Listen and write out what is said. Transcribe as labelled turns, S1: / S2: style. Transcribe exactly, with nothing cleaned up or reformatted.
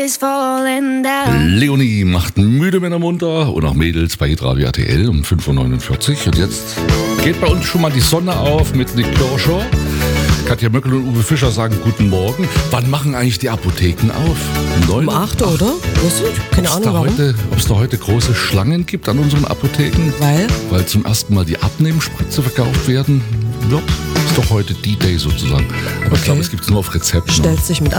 S1: is falling down.
S2: Leonie macht müde Männer munter und auch Mädels bei Hitradio R T L um fünf Uhr neunundvierzig. Und jetzt geht bei uns schon mal die Sonne auf mit Nick Kershaw. Katja Möckel und Uwe Fischer sagen guten Morgen. Wann machen eigentlich die Apotheken auf?
S3: Um acht, oder? Weißt du? Keine Ahnung, warum.
S2: Ob es da heute große Schlangen gibt an unseren Apotheken?
S3: Weil?
S2: Weil zum ersten Mal die Abnehmspritze verkauft werden wird. Ist doch heute D-Day sozusagen. Aber okay. Ich glaube, es gibt es nur auf Rezept.
S3: Stellt sich mit